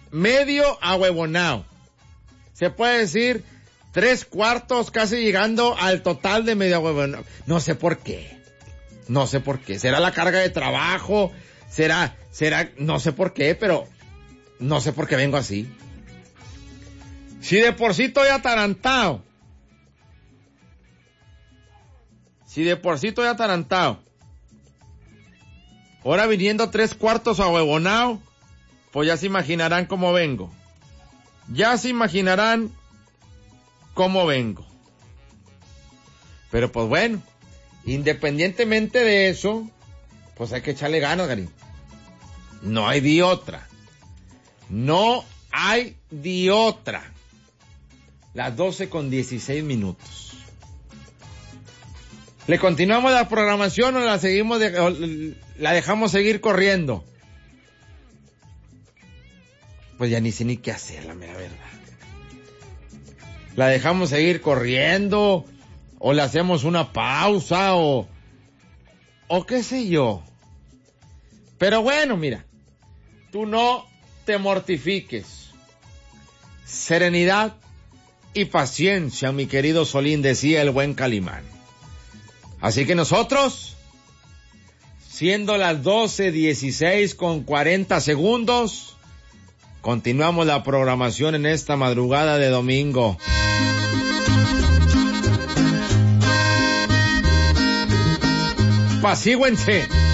medio ahuevonao. Se puede decir 3/4, casi llegando al total de medio ahuevonao. No sé por qué. ¿Será la carga de trabajo? ¿Será? No sé por qué, pero no sé por qué vengo así. Si de por sí estoy atarantado. Ahora viniendo 3/4 ahuevonao, pues ya se imaginarán cómo vengo. Pero pues bueno, independientemente de eso, pues hay que echarle ganas, Gary. No hay de otra. Las 12:16. ¿Le continuamos la programación o la seguimos o la dejamos seguir corriendo? Pues ya ni sé ni qué hacer, la mera verdad. ¿La dejamos seguir corriendo? ¿O le hacemos una pausa? ¿O qué sé yo? Pero bueno, mira. Tú no te mortifiques. Serenidad y paciencia, mi querido Solín, decía el buen Calimán. Así que nosotros, siendo las 12:16:40, continuamos la programación en esta madrugada de domingo. Apacíguense.